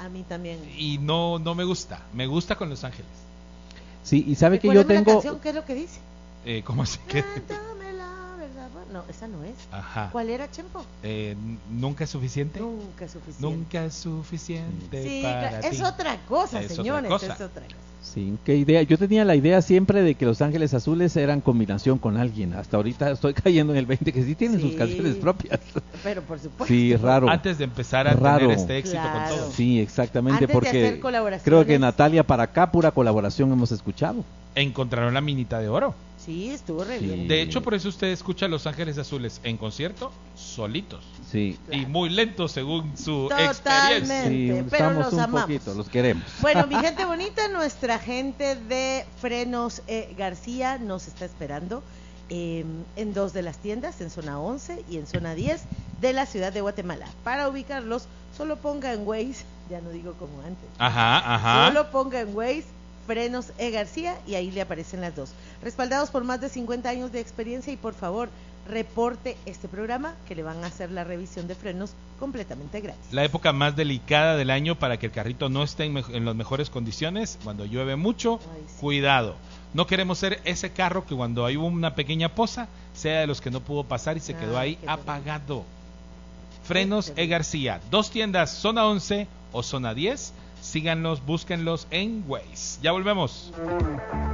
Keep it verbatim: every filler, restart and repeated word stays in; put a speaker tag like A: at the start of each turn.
A: A mí también.
B: Y no, no me gusta. Me gusta con Los Ángeles.
C: Sí, y sabe que yo
A: Recuérdame
C: tengo...
A: la canción, ¿qué es lo que dice?
B: Eh, ¿Cómo así que?
A: Cuéntame la verdad. No, esa no es.
B: Ajá.
A: ¿Cuál era, Chempo?
B: Eh, ¿Nunca es suficiente?
A: Nunca es suficiente.
B: Nunca es suficiente
A: Sí,
B: para
A: es
B: ti.
A: otra cosa,
B: Es
A: señores,
B: otra cosa.
A: es otra cosa.
C: Sí, qué idea. Yo tenía la idea siempre de que Los Ángeles Azules eran combinación con alguien. Hasta ahorita estoy cayendo en el veinte que sí tienen
A: Sí.
C: sus canciones propias.
A: Pero por supuesto.
C: Sí, raro.
B: Antes de empezar a
C: Raro.
B: tener este éxito
A: Claro.
B: con todo.
C: Sí, exactamente,
A: Antes de
C: porque
A: hacer colaboraciones.
C: creo que Natalia para acá, pura colaboración hemos escuchado.
B: Encontraron la minita de oro.
A: Sí, estuvo re
C: Sí.
A: bien.
B: De hecho, por eso usted escucha a Los Ángeles Azules en concierto solitos.
C: Sí,
A: Claro.
B: Y muy lentos según su
A: Totalmente.
B: experiencia.
C: sí,
A: pero
C: estamos
A: los
C: un
A: amamos.
C: poquito, los queremos.
A: Bueno, mi gente bonita, nuestra gente de Frenos eh, García nos está esperando eh, en dos de las tiendas, en zona once y en zona diez de la ciudad de Guatemala. Para ubicarlos, solo ponga en Waze, ya no digo como antes,
B: Ajá, ajá.
A: solo ponga en Waze Frenos E. García y ahí le aparecen las dos. Respaldados por más de cincuenta años de experiencia y por favor, reporte este programa que le van a hacer la revisión de frenos completamente gratis.
B: La época más delicada del año para que el carrito no esté en, me- en las mejores condiciones, cuando llueve mucho,
A: Ay, sí.
B: cuidado. No queremos ser ese carro que cuando hay una pequeña poza, sea de los que no pudo pasar y se quedó
A: Ay,
B: ahí
A: qué terrible.
B: apagado. Frenos
A: Qué
B: E.
A: terrible.
B: García, dos tiendas, zona once o zona diez. Síganlos, búsquenlos en Waze. Ya volvemos.